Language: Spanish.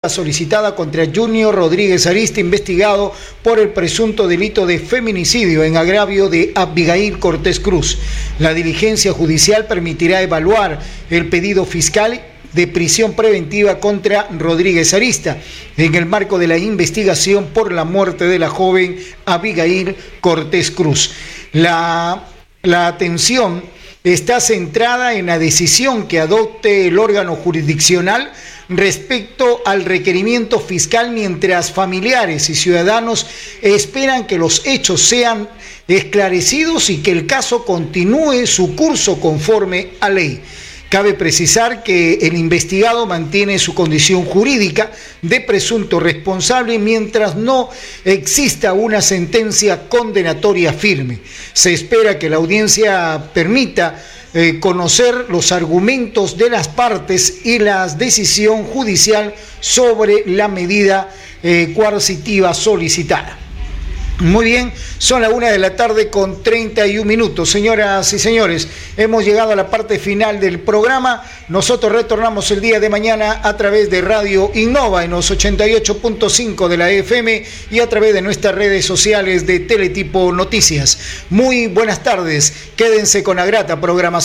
solicitada contra Junior Rodríguez Arista, investigado por el presunto delito de feminicidio en agravio de Abigail Cortés Cruz. La diligencia judicial permitirá evaluar el pedido fiscal de prisión preventiva contra Rodríguez Arista en el marco de la investigación por la muerte de la joven Abigail Cortés Cruz. La atención está centrada en la decisión que adopte el órgano jurisdiccional respecto al requerimiento fiscal, mientras familiares y ciudadanos esperan que los hechos sean esclarecidos y que el caso continúe su curso conforme a ley. Cabe precisar que el investigado mantiene su condición jurídica de presunto responsable mientras no exista una sentencia condenatoria firme. Se espera que la audiencia permita conocer los argumentos de las partes y la decisión judicial sobre la medida coercitiva solicitada. Muy bien, son las 1:31 p.m. Señoras y señores, hemos llegado a la parte final del programa. Nosotros retornamos el día de mañana a través de Radio Innova en los 88.5 de la FM y a través de nuestras redes sociales de Teletipo Noticias. Muy buenas tardes, quédense con la grata programación